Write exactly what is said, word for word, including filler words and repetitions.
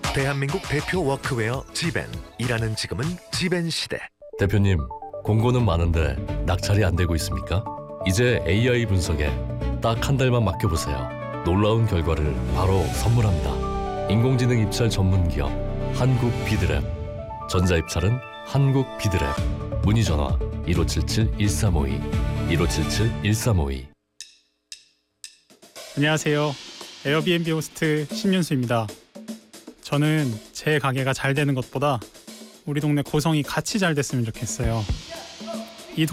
대한민국 대표 워크웨어 지벤. 일하는 지금은 지벤 시대. 대표님, 공고는 많은데 낙찰이 안 되고 있습니까? 이제 에이아이 분석에 딱 한 달만 맡겨보세요. 놀라운 결과를 바로 선물합니다. 인공지능 입찰 전문 기업 한국 비드랩. 전자입찰은 한국 비드랩. 문의 전화 일오칠칠 일삼오이 일오칠칠 일삼오이. 안녕하세요. 에어비앤비 호스트 신윤수입니다. 저는 제 가게가 잘 되는 것보다 우리 동네 고성이 같이 잘 됐으면 좋겠어요.